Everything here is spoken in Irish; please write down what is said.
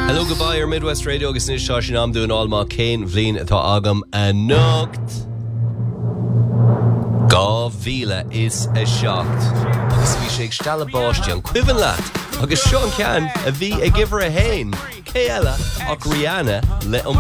Hello, goodbye, ar Midwest Radio agus níos tá sin am dún alma céin bhlín atá agam a nocht. Gá bhíle is a seacht. Agus bhí sé ag stella báiste an cuimhin leat. Agus seo an ceann a bhí ag gibhar a hain. Cé eile ach Rihanna le